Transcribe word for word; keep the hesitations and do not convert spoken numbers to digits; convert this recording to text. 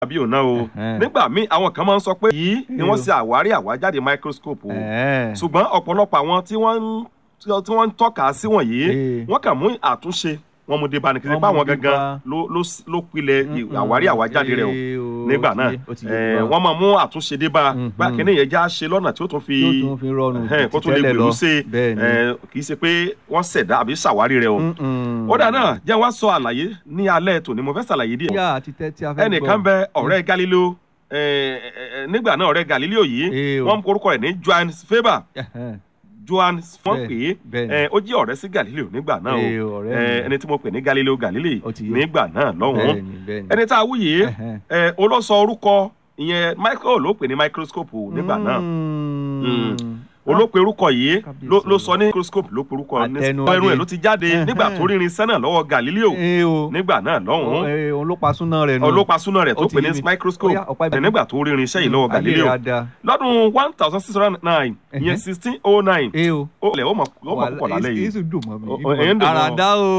àbí òun náà o nígbà míì àwọn kan máa ń sọ pé yìí ni wọ́n ṣe àwárí àwájáde microscope o ṣùgbọ́n ọ̀pọ̀lọpọ̀ àwọn tí wọ́n tí wọ́n ń tọ́ka sí wọ̀nyí wọ́n kàn mú àtúnṣe wọn mú débá ní kí n bá wọn gangan ló ló ló pilẹ̀ àwárí àwájáde rẹ̀ o nígbà náà wọ́n máa mú àtúnṣe débá bá kíní yẹn já ṣe lọ́nà tí ó tún fi kó tún lè gbèrú ṣe kì í ṣe pé wọ́n ṣẹ̀dá àbí ṣàwárí rẹ̀ o. ó dà náà jẹ́ wá sọ àlàyé ní alẹ́ tòní mo fẹ́ ṣàlàyé díẹ̀. ẹnìkan bẹ ọ̀rẹ́ Galileo nígbà náà ọ̀rẹ́ Galileo yìí wọ́n mú orúkọ rẹ̀ ní Johannes Faber. Johannes wọ́n pè é ó jẹ́ ọ̀rẹ́ sí Galileo nígbà náà o ẹni tí mo pè ní Galileo Galilei nígbà náà lọ́hùn-ún ẹni tá a wúyè ó lọ sọ orúkọ ìyẹn Michael ló pè ní microscope nígbà náà olópe orúkọ yìí ló sọ ní microscope ló pe orúkọ ẹnu ẹ ló ti jáde nígbà tó rírin sẹ́nà lọ́wọ́ Galileo nígbà náà lọ́hùn-ún olópasúná rẹ̀ nù olópasúná rẹ̀ tó pè ní microscope nígbà tó rírin iṣẹ́ yìí lọ́wọ́ Galileo lọ́dún one thousand six hundred nine ìyẹn sixteen oh nine ó lẹ̀ ó mọ̀ púpọ̀ lálẹ́ yìí àràdá o.